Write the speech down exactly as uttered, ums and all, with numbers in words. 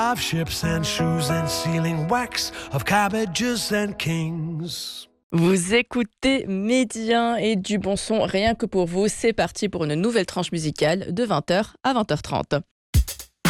Of ships and shoes and sealing wax of cabbages and kings. Vous écoutez Médien et du bon son rien que pour vous. C'est parti pour une nouvelle tranche musicale de vingt heures à vingt heures trente.